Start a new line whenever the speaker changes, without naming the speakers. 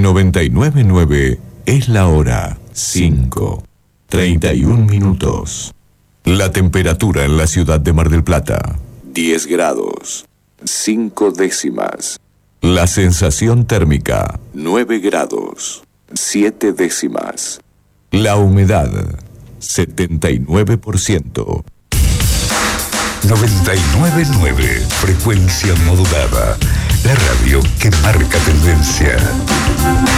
99.9 es la hora 5:31. La temperatura en la ciudad de Mar del Plata, 10 grados, 5 décimas. La sensación térmica, 9 grados, 7 décimas. La humedad, 79%.
99.9, frecuencia modulada. La radio que marca tendencia.